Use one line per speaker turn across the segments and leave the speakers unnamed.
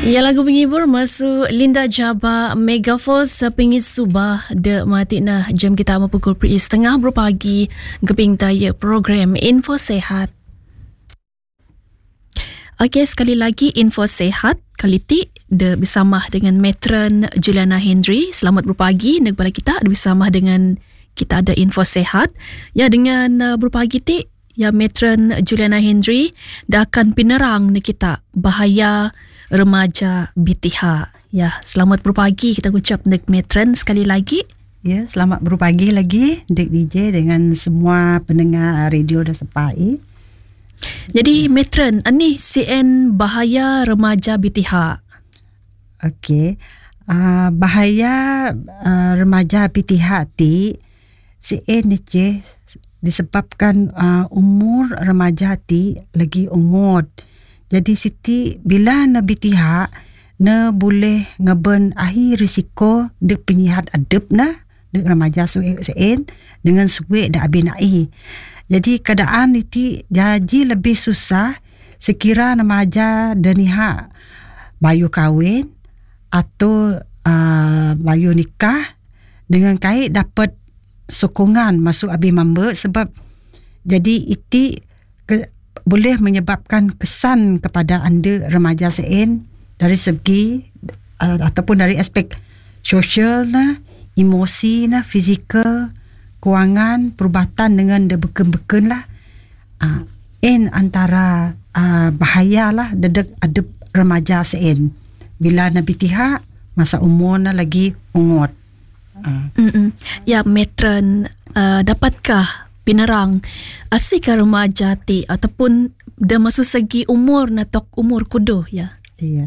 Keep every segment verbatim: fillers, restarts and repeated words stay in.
Ya, lagu penghibur masuk Linda Jaba Megaforce sepingit subah de matikna jam kita pukul pri setengah berpagi geping taya program Info Sehat. Okey, sekali lagi Info Sehat kali ti de bersama dengan Matron Juliana Hendry. Selamat berpagi neg bala kita de bersama dengan kita ada Info Sehat. Ya, dengan uh, berpagi ti ya Matron Juliana Hendry dah akan pinerang ni kita bahaya remaja B T H. Ya, selamat berpagi kita ucap Dek Matron sekali lagi.
Ya, selamat berpagi lagi Dek D J dengan semua pendengar radio dan sepai.
Jadi Matron, ani C N bahaya remaja B T H.
Okey. Uh, bahaya uh, remaja B T H ti C N ni je disebabkan uh, umur remaja ti lagi ungut. Jadi siti bila na B T H na boleh ngeben ahi risiko dek penyihat adep na dek remaja C N dengan suwe dak abinai. Jadi keadaan itu jadi lebih susah sekira remaja daniha bayu kahwin atau uh, bayu nikah dengan kait dapat sokongan masuk abi mamba sebab jadi itu ke, boleh menyebabkan kesan kepada anda remaja C N dari segi uh, ataupun dari aspek sosial lah, emosi lah, fizikal, kewangan, perubatan dengan dia beken-beken lah. Uh, in antara uh, bahaya lah dedek adep remaja C N bila na B T H masa umur na lagi ungut. Uh.
Ya, Matron, uh, dapatkah pinerang asika remaja ti ataupun dah masuk segi umur na tok umur kudo ya?
Iya.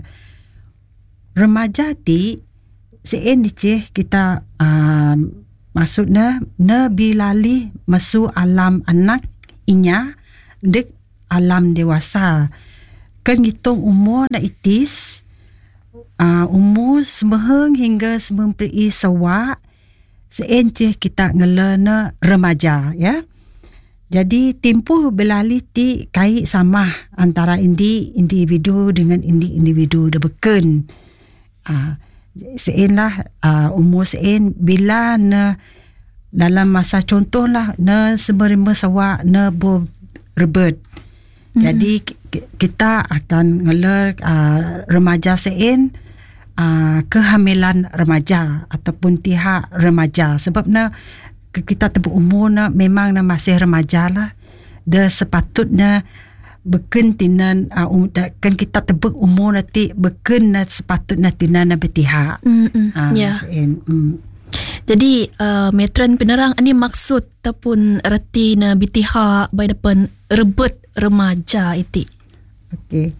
Remaja ti C N D C kita uh, maksudnya na bilali masuk alam anak inya dek alam dewasa. Kan hitung umur na itis uh, umur semeheng hingga sembilan puluh sawa C N C kita ngelana remaja ya. Jadi tempoh belali ti kait sama antara indi individu dengan indi individu dah beken. Ah uh, C N lah uh, umur C N bila na dalam masa contoh lah na seberima sawa na bo rebet. Mm-hmm. Jadi k- kita akan ngeler uh, remaja C N uh, kehamilan remaja ataupun tihak remaja sebab na kita tebu umur na memang na masih remaja lah. Dah sepatutnya beken tinan uh, um, kan kita tebuk umur nanti beken na sepatutnya tinan na betihak.
Mm-hmm. Uh, yeah. Mm. Jadi uh, Matron penerang ini maksud ataupun erti na B T H by depan rebut remaja iti.
Okey.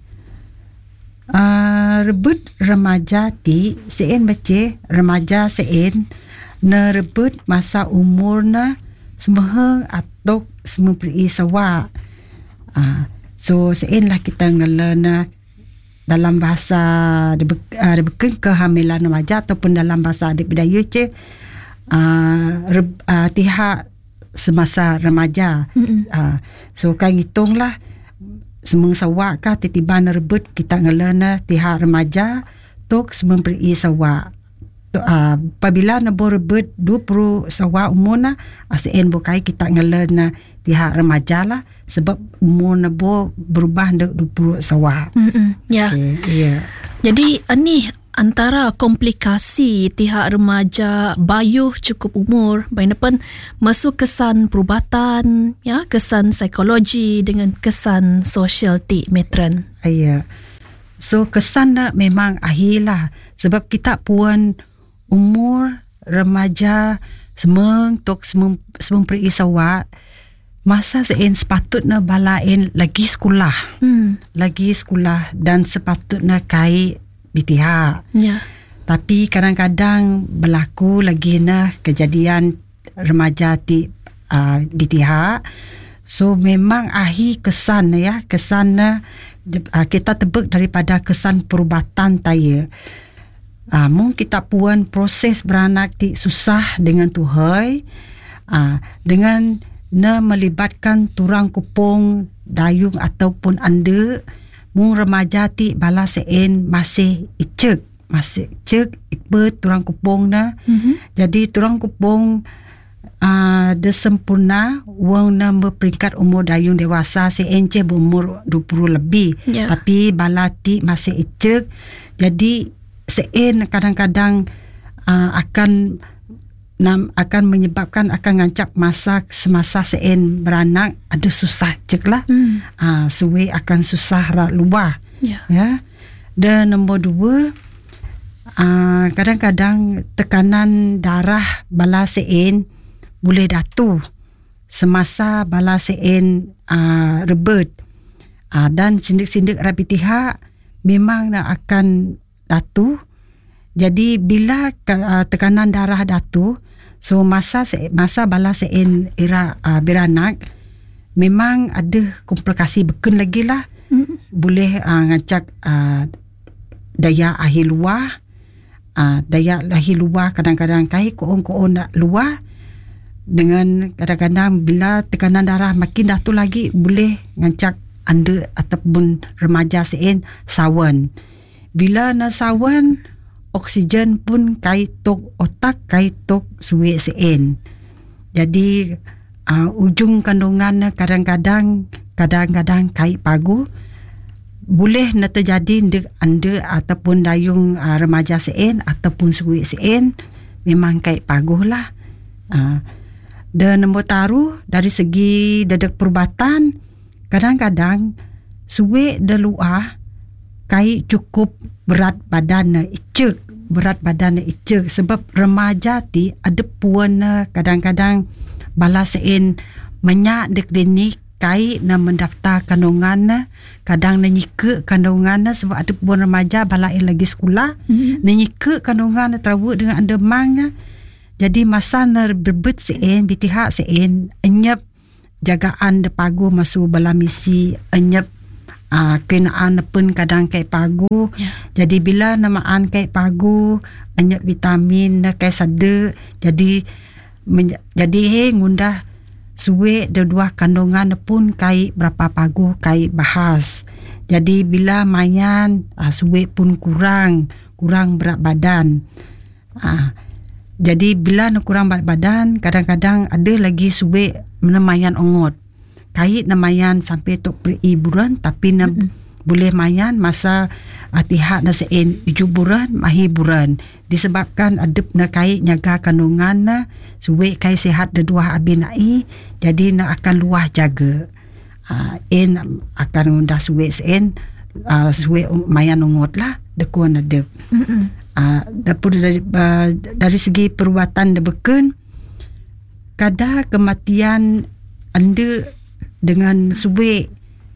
Uh, rebut remaja ti C N baca remaja C N na rebut masa umur na semeheng atau sembilan puluh sawa. Uh, so C N lah kita ngelana dalam bahasa debeken uh, kehamilan remaja ataupun dalam bahasa adik budaya ce uh, uh, tihak semasa remaja. Mm-hmm. Uh, so kan hitunglah semeng sawa kah tiba-tiba rebut kita ngelana tihak remaja tok sembilan puluh sawa. Uh, apabila nabo rebut dua puluh sawa umur na C N bukai kita ngelana tihak remaja lah sebab umur nabo berubah dua puluh sawa.
Mm-hmm. Ya.
Okay, yeah.
Jadi ani antara komplikasi tihak remaja bayuh cukup umur baik depan masuk kesan perubatan ya, kesan psikologi dengan kesan sosial ti Matron.
Iya. So kesan dah memang ahilah sebab kita puan umur remaja semeng tok semeng peri sawa masa sein sepatutnya balain lagi sekolah. Hmm. Lagi sekolah dan sepatutnya kai B T H.
Ya.
Tapi kadang-kadang berlaku lagi nah kejadian remaja ti uh, B T H. So memang ahi kesan ya, kesan uh, kita tebak daripada kesan perubatan taya. Uh, mung kita puan proses beranak ti susah dengan tuhai uh, dengan na melibatkan turang kupong dayung ataupun anda mung remaja ti bala seen masih icek masih icek ikbet turang kupong na. Mm-hmm. Jadi turang kupong uh, de sempurna wang na berperingkat umur dayung dewasa seen ce berumur dua puluh lebih. Yeah. Tapi bala ti masih icek. Jadi seen kadang-kadang uh, akan nam akan menyebabkan akan ngancap masa semasa seen beranak ada susah cek lah. Hmm. Uh, suwe akan susah rak luar. Yeah. Ya. Dan nombor dua, uh, kadang-kadang tekanan darah bala seen boleh datu semasa bala seen uh, rebet. Uh, dan sindik-sindik rapi tihak memang akan datu. Jadi bila uh, tekanan darah datu, so masa masa bala seen era uh, beranak memang ada komplikasi beken lagi lah. Mm-hmm. Boleh uh, ngacak uh, daya akhir luar, uh, daya lahir luar kadang-kadang kai koon-koon nak luar. Dengan kadang-kadang bila tekanan darah makin datu lagi boleh ngacak anda ataupun remaja seen sawan. Bila na sawan, oksigen pun kait tok otak, kait tok suwe seen. Jadi uh, ujung kandungan kadang-kadang kadang-kadang kait pagu boleh na terjadi dek anda ataupun dayung uh, remaja seen ataupun suwe seen memang kait pagu lah. Uh, dan nombor taruh dari segi dedek perubatan kadang-kadang suwe deluah kait cukup berat badan icek berat badan icek sebab remaja ti ada puan kadang-kadang bala seen menyak de klinik kai na mendaftar kandungan kadang na nyike kandungan sebab ada puan remaja bala yang lagi sekolah mm-hmm. na nyike kandungan terawak dengan anda mang. Jadi masa na berbet seen bitihak seen enyap jagaan de pagu masuk bala misi enyap Uh, kenaan pun kadang kai pagu. Yeah. Jadi bila namaan kai pagu banyak vitamin kai sada jadi men, jadi he ngundah suwe dua kandungan pun kai berapa pagu kai bahas. Jadi bila mayan uh, suwe pun kurang kurang berat badan. Uh, jadi bila nak kurang berat badan kadang-kadang ada lagi suwe menemayan ongot. Kait na mayan sampai tok peri bulan tapi na mm-hmm. boleh mayan masa atihat na seen tujuh bulan mahi bulan disebabkan adep na kait nyaga kandungan na suwe kai sihat de dua abin ai jadi na akan luah jaga uh, en akan ngundah suwe seen uh, suwe mayan ungot lah dekuan adep. Mm-hmm. uh, dapur dari uh, dari segi perubatan de beken kada kematian anda dengan suwe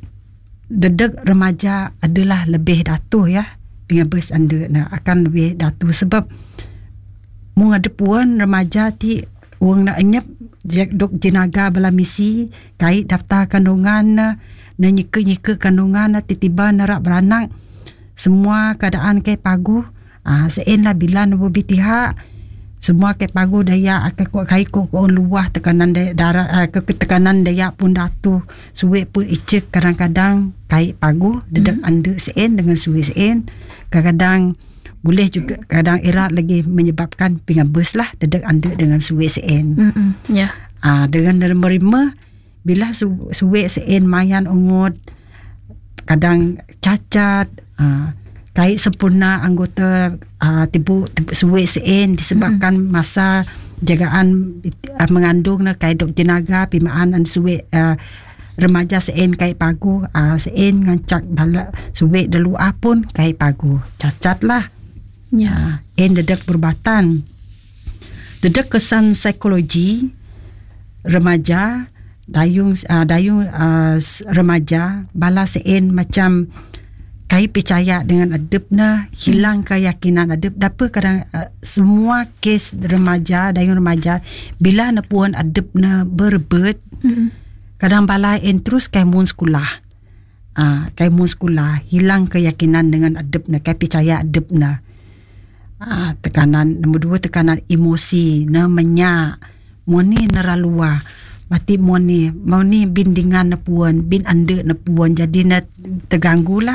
dedek remaja adalah lebih datu ya. Pingabes anda na akan lebih datu sebab mung ada puan remaja ti wang nak enyap dok jenaga bala misi kait daftar kandungan na nyike-nyike kandungan na tiba-tiba narak beranak semua keadaan kai pagu ah seen lah bila nak bitihak semua ke pagu daya akan kai ko on luah tekanan daya darah uh, ke tekanan daya pun datu suwe pun icek kadang-kadang kai pagu dedek mm-hmm. anda seen dengan suwe seen kadang-kadang boleh juga kadang erat lagi menyebabkan pingabes lah dedek anda dengan suwe seen. Mm-hmm. Ya. Yeah. Uh, dengan derma bila su, suwe seen mayan ungut kadang cacat uh, kait sempurna anggota uh, tibu, tibu suwe seen disebabkan mm-hmm. masa jagaan uh, mengandung na kait dok jenaga pimaan an suwe uh, remaja seen kait pagu uh, seen ngancak bala suwe delua pun kait pagu cacat lah. Ya. Yeah. Uh, en dedek perubatan dedek kesan psikologi remaja dayung uh, dayung uh, remaja bala seen macam kai percaya dengan adepna hilang keyakinan adep dapa kadang uh, semua kes remaja dayung remaja bila na puan adepna berbet mm-hmm. kadang bala en terus kai mun sekolah ah uh, kai mun sekolah hilang keyakinan dengan adepna kai percaya adepna ah uh, tekanan nombor dua tekanan emosi na menyak moni neralua mati moni mau ni bindingan na puan bin ande na puan jadi na terganggu lah.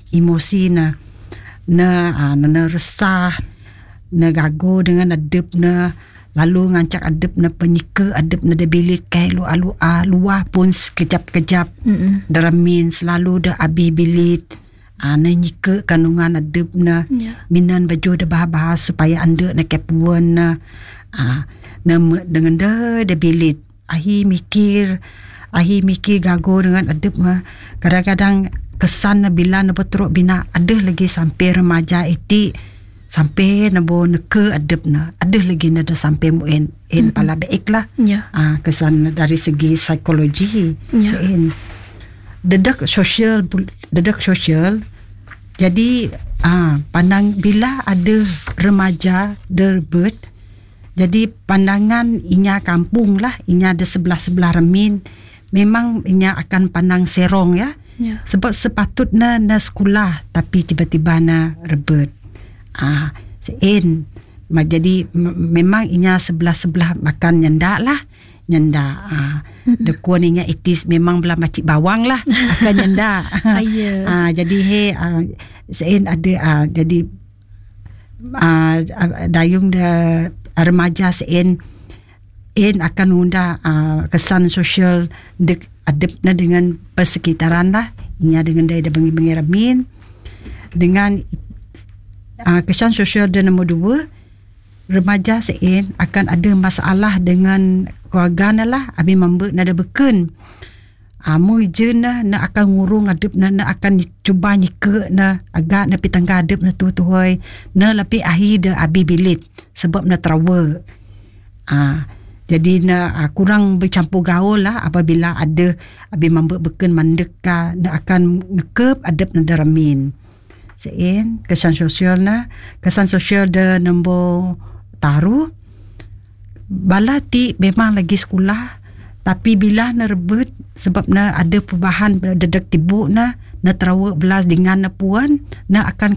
emosi na na uh, na resah, na gago dengan adep na, lalu ngancak adep na penyika, adep na debilit kai lu alu a luah pun sekejap-kejap. Mm-mm. Deramin selalu dah abi bilit. Ah, na nyika kandungan adep na, yeah. Minan baju dah bahas supaya anda na kepuan na, ah, na dengan dah dah bilit. Ahi mikir, ahi mikir gago dengan adep na. Kadang-kadang kesan na bila na beteruk bina, ada lagi sampai remaja iti, sampai na bo neke adep na, ada lagi na dah sampai muen en pala baik lah. Yeah. Ah, kesan dari segi psikologi. Yeah. So, dedak sosial, dedak sosial. Jadi ah, pandang bila ada remaja derbet, jadi pandangan inya kampung lah, inya ada sebelah-sebelah remin, memang inya akan pandang serong ya. Yeah. Sebab sepatutnya na sekolah tapi tiba-tiba na rebet. Ah, sein. Jadi m- memang inya sebelah-sebelah makan nyendak lah. Nyenda ah dekuan inya itis memang belah macik bawang lah akan nyenda. Ah, jadi he ah, sein ada ah, jadi ah, dayung de remaja sein in akan unda ah, kesan sosial dek adepna dengan persekitaran lah, inya dengan daya bengi-bengi ramin dengan ah, kesan sosial dan nombor dua, remaja sein akan ada masalah dengan keluarga na lah, abi membek na ada beken. Amu je na na akan ngurung adep na na akan cuba nyike na agak na pitangga adep na tu tu hoy. Na lapi ahi de abi bilit sebab na trawa. Ah, jadi na ah, kurang bercampur gaul lah apabila ada abi membek beken mandeka na akan ngekep adep na deramin. Sein kesan sosial na, kesan sosial de nombor taruh bala ti memang lagi sekolah tapi bila na rebet sebab na ada perubahan dedak tibuk na na terawa belas dengan na puan na akan